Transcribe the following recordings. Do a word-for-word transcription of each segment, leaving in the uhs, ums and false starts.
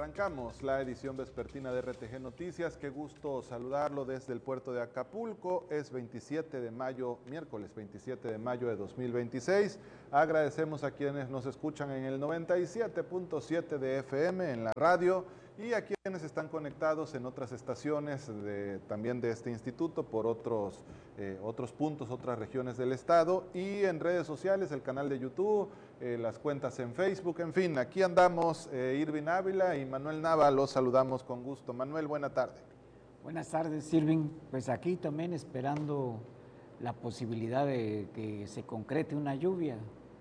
Arrancamos la edición vespertina de R T G Noticias. Qué gusto saludarlo desde el puerto de Acapulco. Es veintisiete de mayo, miércoles veintisiete de mayo de dos mil veintiséis. Agradecemos a quienes nos escuchan en el noventa y siete punto siete de F M en la radio y a quienes están conectados en otras estaciones de, también de este instituto por otros, eh, otros puntos, otras regiones del estado, y en redes sociales, el canal de YouTube, eh, las cuentas en Facebook, en fin, aquí andamos eh, Irving Ávila y Manuel Nava, los saludamos con gusto. Manuel, buena tarde. Buenas tardes, Irving. Pues aquí también esperando la posibilidad de que se concrete una lluvia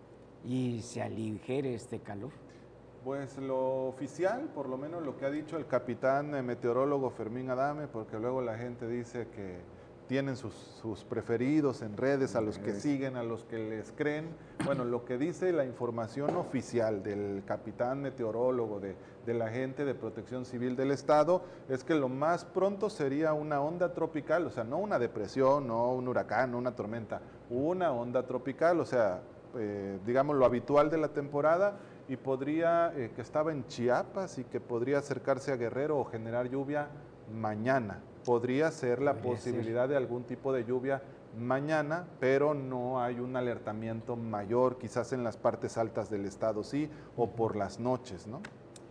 y se aligere este calor. Pues lo oficial, por lo menos lo que ha dicho el capitán eh, meteorólogo Fermín Adame, porque luego la gente dice que tienen sus, sus preferidos en redes, a los que siguen, a los que les creen. Bueno, lo que dice la información oficial del capitán meteorólogo, de, de la gente de Protección Civil del Estado, es que lo más pronto sería una onda tropical, o sea, no una depresión, no un huracán, no una tormenta, una onda tropical, o sea, eh, digamos lo habitual de la temporada, y podría, eh, que estaba en Chiapas y que podría acercarse a Guerrero o generar lluvia mañana. Podría ser la Podría posibilidad ser. de algún tipo de lluvia mañana, pero no hay un alertamiento mayor, quizás en las partes altas del estado sí, o por las noches, ¿no?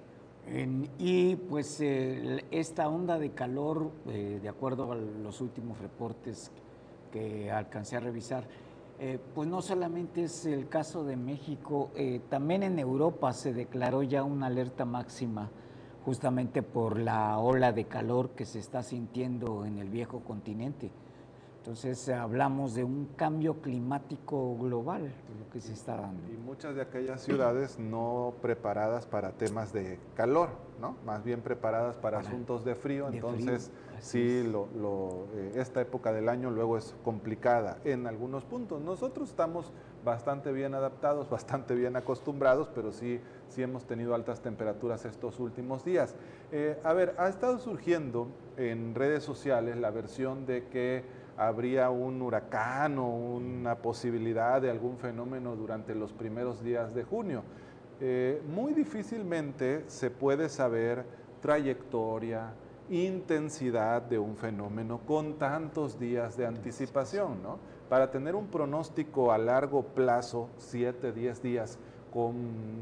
En, y pues eh, esta onda de calor, eh, de acuerdo a los últimos reportes que alcancé a revisar, eh, pues no solamente es el caso de México, eh, también en Europa se declaró ya una alerta máxima justamente por la ola de calor que se está sintiendo en el viejo continente. Entonces hablamos de un cambio climático global, lo que se está dando. Y muchas de aquellas ciudades no preparadas para temas de calor, ¿no? Más bien preparadas para, para asuntos de frío, de entonces frío. Sí, lo, lo, eh, esta época del año luego es complicada en algunos puntos. Nosotros estamos bastante bien adaptados, bastante bien acostumbrados, pero sí, sí hemos tenido altas temperaturas estos últimos días. Eh, a ver, ha estado surgiendo en redes sociales la versión de que habría un huracán o una posibilidad de algún fenómeno durante los primeros días de junio. Eh, muy difícilmente se puede saber trayectoria, intensidad de un fenómeno con tantos días de anticipación, ¿no? Para tener un pronóstico a largo plazo, siete, diez días, con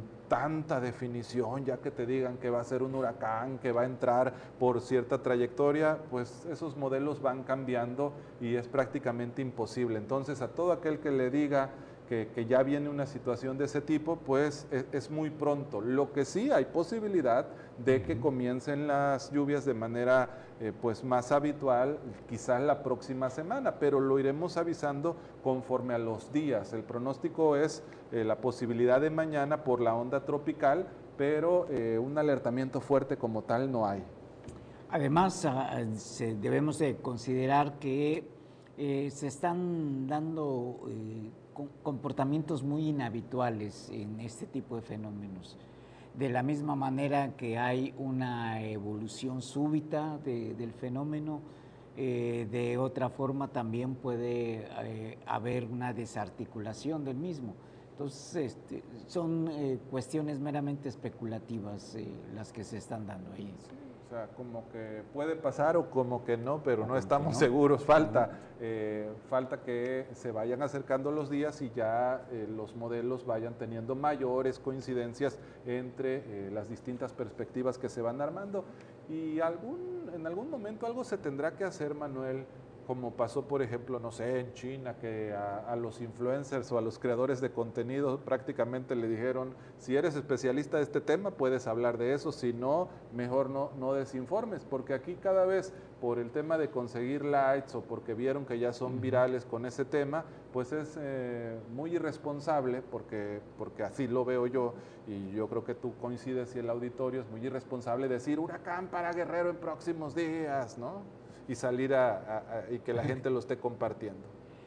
tanta definición, ya que te digan que va a ser un huracán, que va a entrar por cierta trayectoria, pues esos modelos van cambiando y es prácticamente imposible. Entonces, a todo aquel que le diga que, que ya viene una situación de ese tipo, pues es, es muy pronto. Lo que sí hay posibilidad de que comiencen las lluvias de manera eh, pues más habitual, quizás la próxima semana, pero lo iremos avisando conforme a los días. El pronóstico es eh, la posibilidad de mañana por la onda tropical, pero eh, un alertamiento fuerte como tal no hay. Además, se, debemos de considerar que eh, se están dando eh, comportamientos muy inhabituales en este tipo de fenómenos. De la misma manera que hay una evolución súbita de, del fenómeno, eh, de otra forma también puede eh, haber una desarticulación del mismo. Entonces, este, son eh, cuestiones meramente especulativas eh, las que se están dando ahí. Sí, o sea, como que puede pasar o como que no, pero o no estamos no. seguros. Falta, eh, falta que se vayan acercando los días y ya eh, los modelos vayan teniendo mayores coincidencias entre eh, las distintas perspectivas que se van armando. Y algún, en algún momento algo se tendrá que hacer, Manuel, como pasó, por ejemplo, no sé, en China, que a, a los influencers o a los creadores de contenido prácticamente le dijeron, si eres especialista de este tema, puedes hablar de eso, si no, mejor no, no desinformes, porque aquí cada vez, por el tema de conseguir likes o porque vieron que ya son virales con ese tema, pues es eh, muy irresponsable, porque, porque así lo veo yo, y yo creo que tú coincides y el auditorio, es muy irresponsable decir, huracán para Guerrero en próximos días, ¿no? Y salir a, a, a, y que la gente lo esté compartiendo.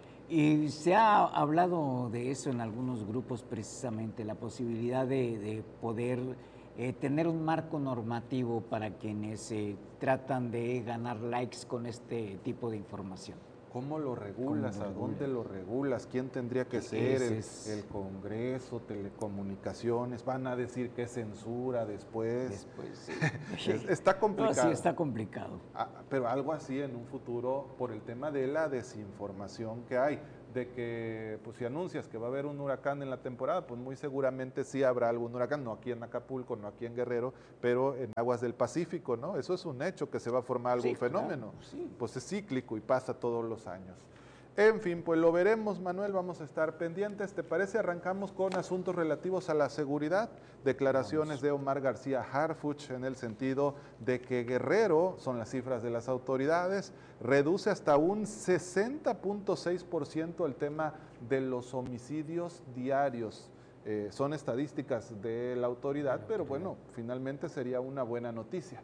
Y se ha hablado de eso en algunos grupos precisamente, la posibilidad de, de poder eh, tener un marco normativo para quienes eh, tratan de ganar likes con este tipo de información. ¿cómo lo regulas? ¿Cómo lo ¿A dónde lo regulas? ¿Quién tendría que ser? El, es... el Congreso, telecomunicaciones, van a decir que es censura después. Después, sí. es, está complicado. No, sí, está complicado. Ah, pero algo así en un futuro por el tema de la desinformación que hay, de que pues si anuncias que va a haber un huracán en la temporada, pues muy seguramente sí habrá algún huracán, no aquí en Acapulco, no aquí en Guerrero, pero en aguas del Pacífico, ¿no? Eso es un hecho, que se va a formar algún sí, fenómeno. Claro, sí. Pues es cíclico y pasa todos los años. En fin, pues lo veremos, Manuel, vamos a estar pendientes. ¿Te parece? Arrancamos con asuntos relativos a la seguridad. Declaraciones de Omar García Harfuch en el sentido de que Guerrero, son las cifras de las autoridades, reduce hasta un sesenta punto seis por ciento el tema de los homicidios diarios. Eh, son estadísticas de la autoridad, pero bueno, finalmente sería una buena noticia.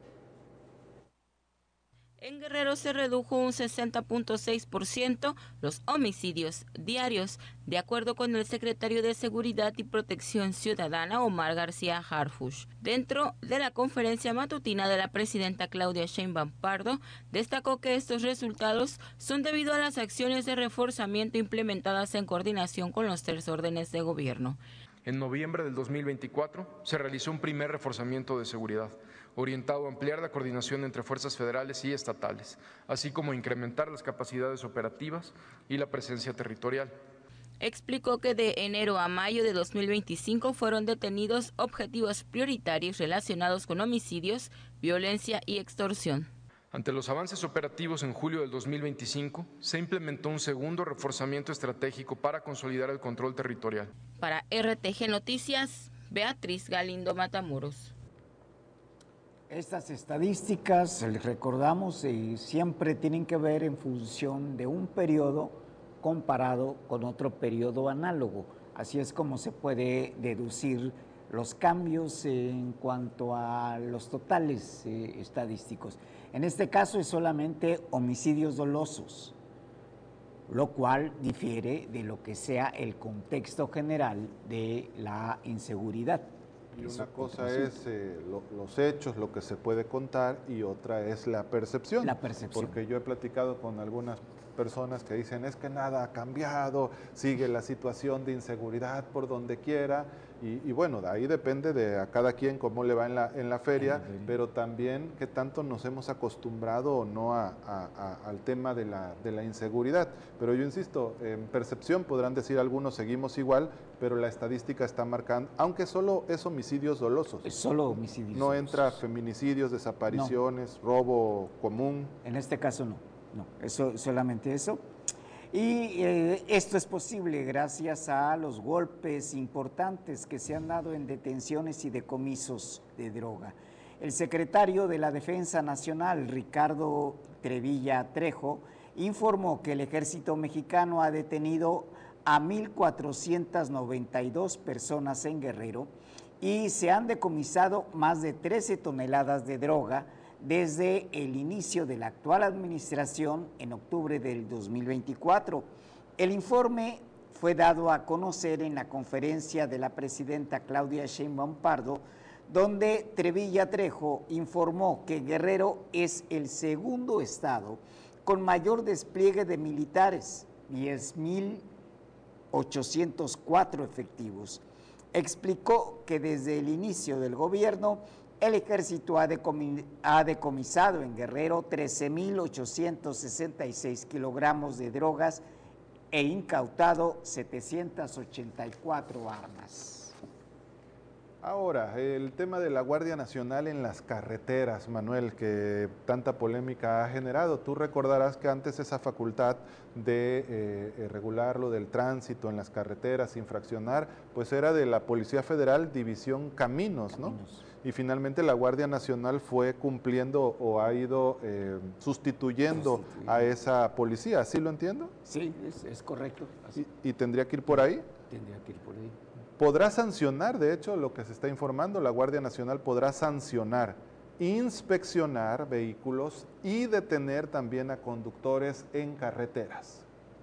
En Guerrero se redujo un sesenta punto seis por ciento los homicidios diarios, de acuerdo con el secretario de Seguridad y Protección Ciudadana, Omar García Harfuch. Dentro de la conferencia matutina de la presidenta Claudia Sheinbaum Pardo, destacó que estos resultados son debido a las acciones de reforzamiento implementadas en coordinación con los tres órdenes de gobierno. En noviembre del dos mil veinticuatro se realizó un primer reforzamiento de seguridad, orientado a ampliar la coordinación entre fuerzas federales y estatales, así como incrementar las capacidades operativas y la presencia territorial. Explicó que de enero a mayo de dos mil veinticinco fueron detenidos objetivos prioritarios relacionados con homicidios, violencia y extorsión. Ante los avances operativos en julio del dos mil veinticinco, se implementó un segundo reforzamiento estratégico para consolidar el control territorial. Para R T G Noticias, Beatriz Galindo Matamoros. Estas estadísticas, les recordamos, eh, siempre tienen que ver en función de un periodo comparado con otro periodo análogo. Así es como se puede deducir los cambios en cuanto a los totales eh, estadísticos. En este caso es solamente homicidios dolosos, lo cual difiere de lo que sea el contexto general de la inseguridad. Y una cosa es eh, lo, los hechos, lo que se puede contar, y otra es la percepción. La percepción. Porque yo he platicado con algunas personas que dicen, es que nada ha cambiado, sigue la situación de inseguridad por donde quiera, y, y bueno, de ahí depende de a cada quien cómo le va en la, en la feria, pero también qué tanto nos hemos acostumbrado o no a, a, a, al tema de la, de la inseguridad. Pero yo insisto, en percepción podrán decir algunos, seguimos igual, pero la estadística está marcando, aunque solo es homicidios dolosos. Es solo homicidios No dolosos. Entra feminicidios, desapariciones, no. Robo común. En este caso no, no, eso, solamente eso. Y eh, esto es posible gracias a los golpes importantes que se han dado en detenciones y decomisos de droga. El secretario de la Defensa Nacional, Ricardo Trevilla Trejo, informó que el ejército mexicano ha detenido a mil cuatrocientas noventa y dos personas en Guerrero y se han decomisado más de trece toneladas de droga desde el inicio de la actual administración en octubre del dos mil veinticuatro. El informe fue dado a conocer en la conferencia de la presidenta Claudia Sheinbaum Pardo, donde Trevilla Trejo informó que Guerrero es el segundo estado con mayor despliegue de militares, diez mil ochocientos cuatro efectivos. Explicó que desde el inicio del gobierno, el ejército ha, decomi ha decomisado en Guerrero trece mil ochocientos sesenta y seis kilogramos de drogas e incautado setecientas ochenta y cuatro armas. Ahora, el tema de la Guardia Nacional en las carreteras, Manuel, que tanta polémica ha generado. Tú recordarás que antes esa facultad de eh, regular lo del tránsito en las carreteras, infraccionar, pues era de la Policía Federal, División Caminos, ¿no? Caminos. Y finalmente la Guardia Nacional fue cumpliendo o ha ido eh, sustituyendo a esa policía, ¿así lo entiendo? Sí, es, es correcto. Así. ¿Y, ¿Y tendría que ir por ahí? Tendría que ir por ahí. Podrá sancionar, de hecho, lo que se está informando, la Guardia Nacional podrá sancionar, inspeccionar vehículos y detener también a conductores en carreteras.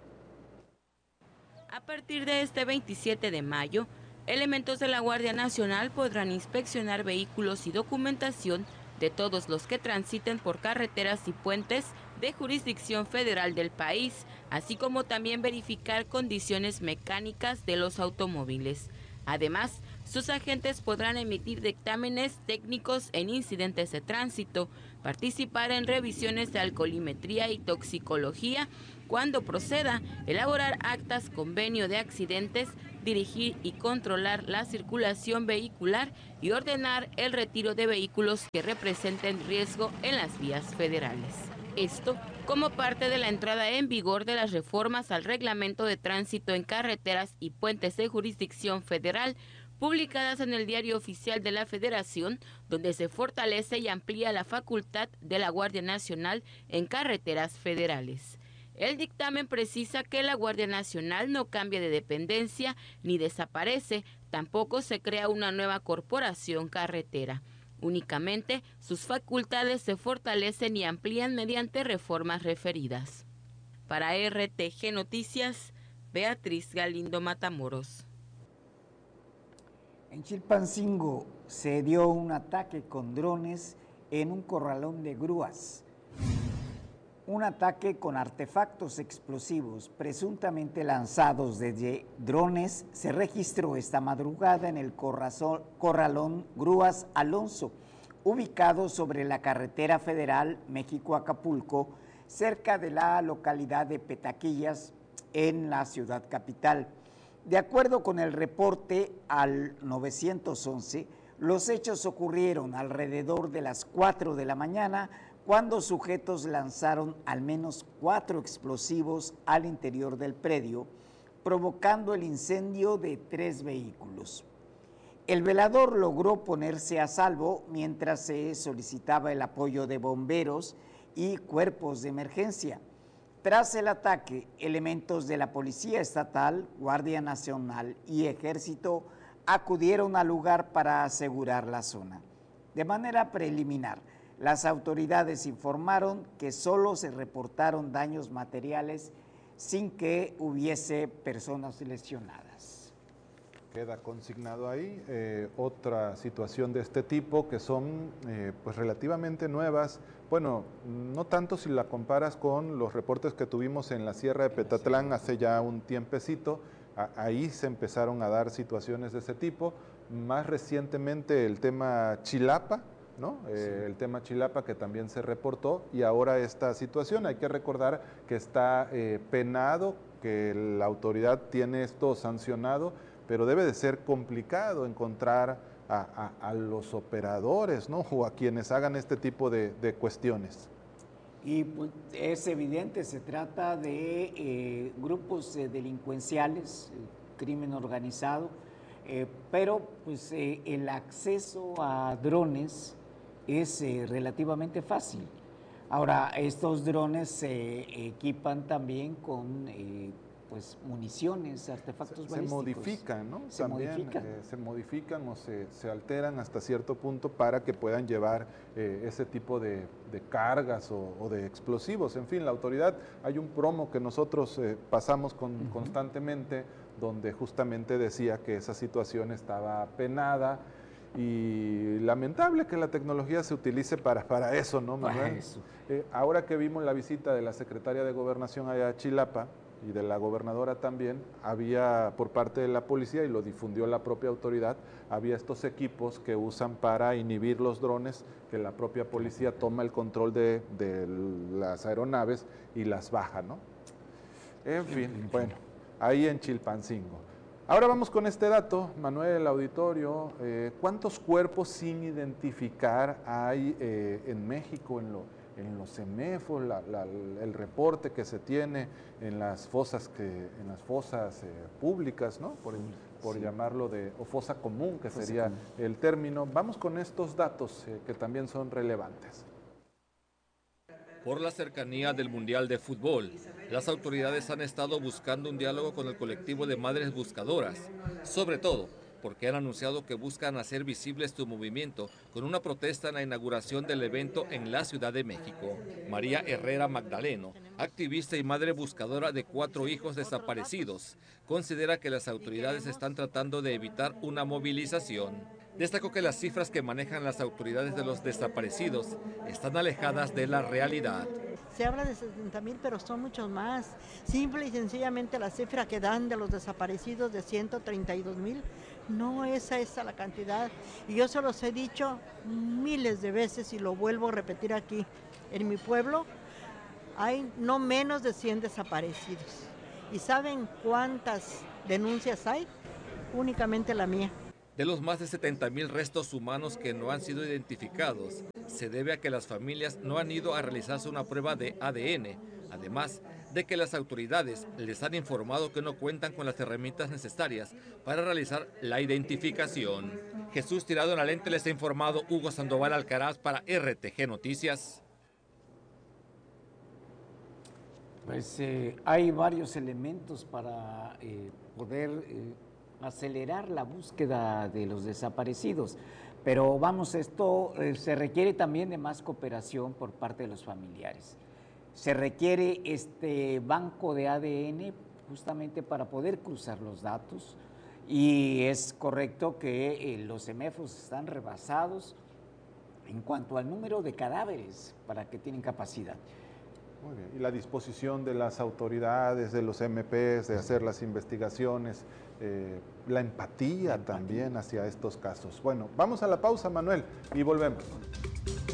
A partir de este veintisiete de mayo, elementos de la Guardia Nacional podrán inspeccionar vehículos y documentación de todos los que transiten por carreteras y puentes de jurisdicción federal del país, así como también verificar condiciones mecánicas de los automóviles. Además, sus agentes podrán emitir dictámenes técnicos en incidentes de tránsito, participar en revisiones de alcoholimetría y toxicología, cuando proceda, elaborar actas convenio de accidentes, dirigir y controlar la circulación vehicular y ordenar el retiro de vehículos que representen riesgo en las vías federales. Esto como parte de la entrada en vigor de las reformas al Reglamento de Tránsito en Carreteras y Puentes de Jurisdicción Federal, publicadas en el Diario Oficial de la Federación, donde se fortalece y amplía la facultad de la Guardia Nacional en carreteras federales. El dictamen precisa que la Guardia Nacional no cambia de dependencia ni desaparece, tampoco se crea una nueva corporación carretera. Únicamente sus facultades se fortalecen y amplían mediante reformas referidas. Para R T G Noticias, Beatriz Galindo Matamoros. En Chilpancingo se dio un ataque con drones en un corralón de grúas. Un ataque con artefactos explosivos presuntamente lanzados desde drones se registró esta madrugada en el corralón Grúas Alonso, ubicado sobre la carretera federal México-Acapulco, cerca de la localidad de Petaquillas, en la ciudad capital. De acuerdo con el reporte al nueve once, los hechos ocurrieron alrededor de las cuatro de la mañana, cuando sujetos lanzaron al menos cuatro explosivos al interior del predio, provocando el incendio de tres vehículos. El velador logró ponerse a salvo mientras se solicitaba el apoyo de bomberos y cuerpos de emergencia. Tras el ataque, elementos de la Policía Estatal, Guardia Nacional y Ejército acudieron al lugar para asegurar la zona. De manera preliminar, las autoridades informaron que solo se reportaron daños materiales sin que hubiese personas lesionadas. Queda consignado ahí eh, otra situación de este tipo que son eh, pues relativamente nuevas. Bueno, no tanto si la comparas con los reportes que tuvimos en la Sierra de Petatlán hace ya un tiempecito. A, ahí se empezaron a dar situaciones de ese tipo. Más recientemente el tema Chilapa, ¿no? Sí. Eh, el tema Chilapa que también se reportó, y ahora esta situación. Hay que recordar que está eh, penado, que la autoridad tiene esto sancionado, pero debe de ser complicado encontrar a, a, a los operadores, ¿no? O a quienes hagan este tipo de, de cuestiones. Y pues, es evidente, se trata de eh, grupos eh, delincuenciales, eh, crimen organizado, eh, pero pues eh, el acceso a drones es eh, relativamente fácil. Ahora, estos drones se equipan también con eh, pues municiones, artefactos se, balísticos. Se modifican, ¿no? Se también modifican. Eh, se modifican o se, se alteran hasta cierto punto para que puedan llevar eh, ese tipo de, de cargas o, o de explosivos. En fin, la autoridad, hay un promo que nosotros eh, pasamos con, uh-huh. constantemente, donde justamente decía que esa situación estaba penada. Y lamentable que la tecnología se utilice para, para eso, ¿no, Manuel? Para eso. Eh, ahora que vimos la visita de la secretaria de Gobernación allá a Chilapa y de la gobernadora también, había por parte de la policía, y lo difundió la propia autoridad, había estos equipos que usan para inhibir los drones, que la propia policía toma el control de, de las aeronaves y las baja, ¿no? En fin, bueno, ahí en Chilpancingo. Ahora vamos con este dato, Manuel, auditorio. Eh, ¿Cuántos cuerpos sin identificar hay eh, en México, en, lo, en los CEMEFOS, la, la, el reporte que se tiene en las fosas, que, en las fosas eh, públicas, ¿no? Por, por sí. llamarlo de, o fosa común, que fosa sería común. El término? Vamos con estos datos eh, que también son relevantes. Por la cercanía del Mundial de Fútbol, las autoridades han estado buscando un diálogo con el colectivo de madres buscadoras, sobre todo porque han anunciado que buscan hacer visible su movimiento con una protesta en la inauguración del evento en la Ciudad de México. María Herrera Magdaleno, activista y madre buscadora de cuatro hijos desaparecidos, considera que las autoridades están tratando de evitar una movilización. Destacó que las cifras que manejan las autoridades de los desaparecidos están alejadas de la realidad. Se habla de setenta mil, pero son muchos más. Simple y sencillamente la cifra que dan de los desaparecidos de ciento treinta y dos mil, no es esa la cantidad. Y yo se los he dicho miles de veces y lo vuelvo a repetir aquí. En mi pueblo hay no menos de cien desaparecidos. ¿Y saben cuántas denuncias hay? Únicamente la mía. De los más de setenta mil restos humanos que no han sido identificados, se debe a que las familias no han ido a realizarse una prueba de A D N, además de que las autoridades les han informado que no cuentan con las herramientas necesarias para realizar la identificación. Jesús Tirado en la Lente les ha informado Hugo Sandoval Alcaraz para R T G Noticias. Pues eh, hay varios elementos para eh, poder eh, acelerar la búsqueda de los desaparecidos, pero vamos, esto eh, se requiere también de más cooperación por parte de los familiares. Se requiere este banco de A D N justamente para poder cruzar los datos, y es correcto que eh, los CEMEFOS están rebasados en cuanto al número de cadáveres para que tienen capacidad. Muy bien. Y la disposición de las autoridades, de los M Ps, de hacer las investigaciones, eh, la empatía, la empatía también hacia estos casos. Bueno, vamos a la pausa, Manuel, y volvemos.